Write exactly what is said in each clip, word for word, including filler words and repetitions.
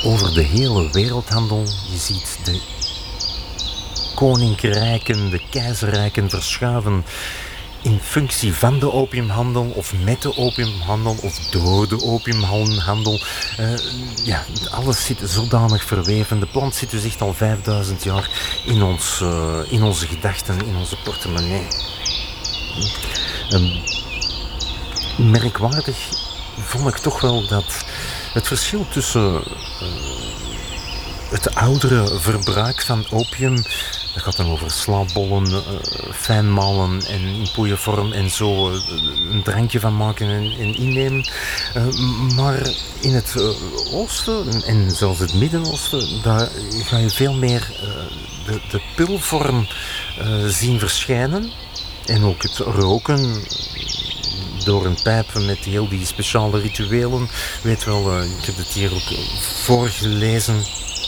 over de hele wereldhandel. Je ziet de koninkrijken, de keizerrijken verschuiven in functie van de opiumhandel of met de opiumhandel of door de opiumhandel. Uh, ja, alles zit zodanig verweven. De plant zit dus echt al vijfduizend jaar in, ons, uh, in onze gedachten, in onze portemonnee. Um, merkwaardig vond ik toch wel dat het verschil tussen uh, het oudere verbruik van opium, dat gaat dan over slaapbollen, uh, fijn malen en in poeiervorm en zo uh, een drankje van maken en, en innemen. Uh, maar in het uh, oosten en zelfs het Midden-Oosten, daar ga je veel meer uh, de, de pilvorm uh, zien verschijnen. En ook het roken door een pijp met heel die speciale rituelen. Weet wel, uh, ik heb het hier ook voorgelezen.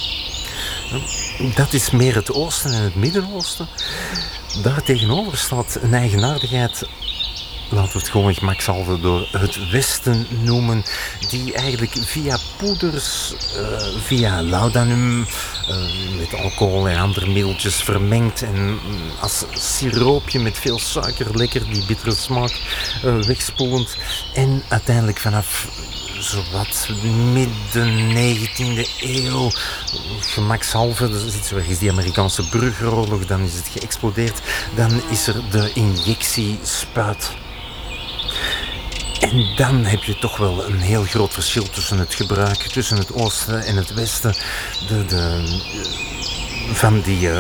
Dat is meer het oosten en het Midden-Oosten. Daar tegenover staat een eigenaardigheid, laten we het gewoon gemakshalve door het Westen noemen, die eigenlijk via poeders, uh, via laudanum, uh, met alcohol en andere middeltjes vermengd en als siroopje met veel suiker, lekker die bittere smaak uh, wegspoelend. En uiteindelijk vanaf zowat midden negentiende eeuw, gemakshalve, er zit zo ergens die Amerikaanse burgeroorlog, dan is het geëxplodeerd, dan is er de injectiespuit. En dan heb je toch wel een heel groot verschil tussen het gebruik, tussen het oosten en het westen, de, de, van die uh,